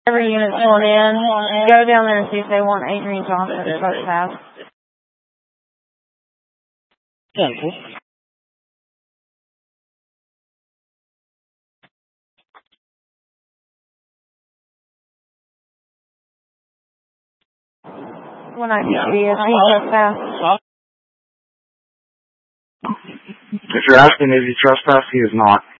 Every unit's going in. Go down there and see if they want Adrian Johnson to start fast. Thank you. When I see it, he goes fast. If you're asking is he trespassed, he is not.